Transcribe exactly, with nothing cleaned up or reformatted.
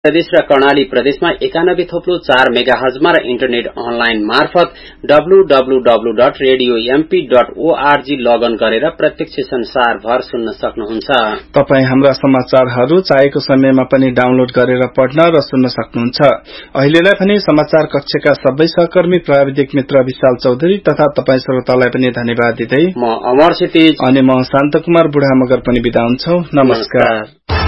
प्रदेश र कर्णाली प्रदेशमा एकानब्बे थोप्लो चार मेगाहर्जमा र इन्टरनेट अनलाइन मार्फत W W W dot radio MP dot ORG लगन गरेर प्रत्यक्ष संसारभर सुन्न सक्नुहुन्छ। तपाई हाम्रा समाचारहरू चाहेको समयमा पनि डाउनलोड गरेर पढ्न र सुन्न सक्नुहुन्छ। अहिलेलाई पनि समाचार कक्षका सबै सहकर्मी प्राविधिक मित्र विशाल चौधरी तथा तपाई श्रोतालाई पनि धन्यवाद दिँदै म अमर क्षितिज अनि म शान्त कुमार बुढा मगर पनि बिदा हुन्छौ। नमस्कार।